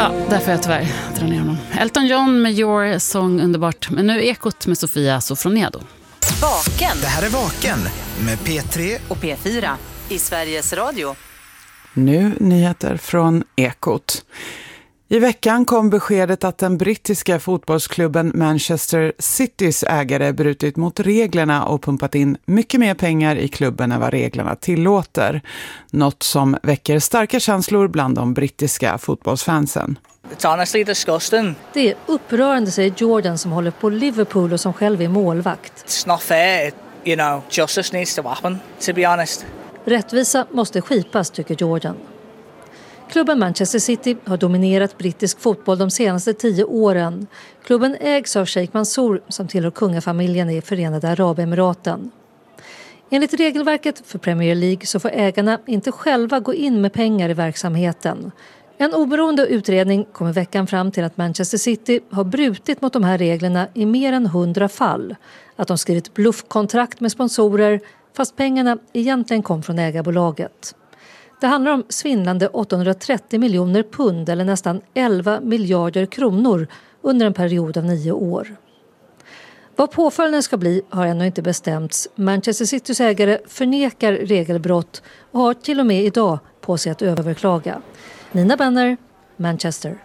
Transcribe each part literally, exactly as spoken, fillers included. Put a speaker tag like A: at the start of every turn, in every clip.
A: Ja, därför jag tyvärr drar ner honom. Elton John med Your Song, underbart. Men nu Ekot med Sofia Sofroniado.
B: Vaken.
C: Det här är Vaken med P tre
B: och P fyra i Sveriges Radio.
D: Nu nyheter från Ekot. I veckan kom beskedet att den brittiska fotbollsklubben Manchester Citys ägare brutit mot reglerna och pumpat in mycket mer pengar i klubben än vad reglerna tillåter. Något som väcker starka känslor bland de brittiska fotbollsfansen.
E: It's honestly disgusting.
F: Det är upprörande, säger Jordan som håller på Liverpool och som själv är målvakt.
E: It's not fair. It, you know, justice needs to happen, to be honest.
F: Rättvisa måste skipas, tycker Jordan. Klubben Manchester City har dominerat brittisk fotboll de senaste tio åren. Klubben ägs av Sheikh Mansour som tillhör kungafamiljen i Förenade Arabemiraten. Enligt regelverket för Premier League så får ägarna inte själva gå in med pengar i verksamheten. En oberoende utredning kom i veckan fram till att Manchester City har brutit mot de här reglerna i mer än hundra fall. Att de skrivit bluffkontrakt med sponsorer fast pengarna egentligen kom från ägarbolaget. Det handlar om svindlande åttahundratrettio miljoner pund eller nästan elva miljarder kronor under en period av nio år. Vad påföljden ska bli har ännu inte bestämts. Manchester Citys ägare förnekar regelbrott och har till och med idag på sig att överklaga. Nina Benner, Manchester.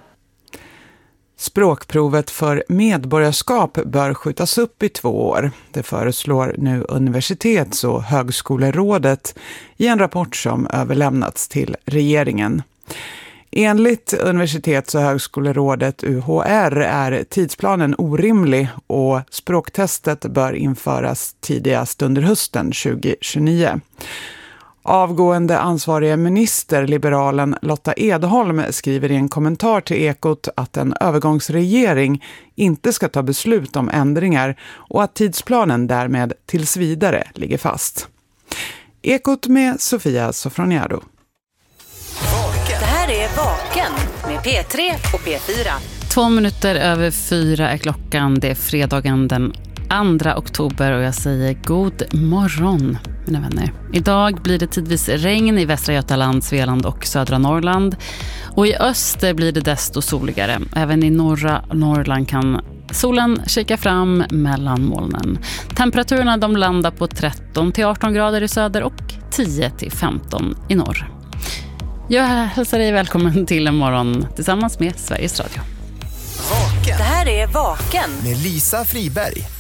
D: Språkprovet för medborgarskap bör skjutas upp i två år. Det föreslår nu Universitets- och högskolerådet i en rapport som överlämnats till regeringen. Enligt Universitets- och högskolerådet U H R är tidsplanen orimlig och språktestet bör införas tidigast under hösten tjugohundratjugonio. Avgående ansvariga minister, liberalen Lotta Edholm, skriver i en kommentar till Ekot att en övergångsregering inte ska ta beslut om ändringar och att tidsplanen därmed tills vidare ligger fast. Ekot med Sofia Sofroniado.
B: Det här är Vaken med P tre och P fyra.
A: Två minuter över fyra är klockan. Det är fredagen den andra oktober och jag säger god morgon, mina vänner. Idag blir det tidvis regn i Västra Götaland, Svealand och södra Norrland. Och i öster blir det desto soligare. Även i norra Norrland kan solen kika fram mellan molnen. Temperaturerna de landar på tretton till arton grader i söder och tio till femton i norr. Jag hälsar dig välkommen till en morgon tillsammans med Sveriges Radio.
C: Vaken.
B: Det här är Vaken
C: med Lisa Friberg.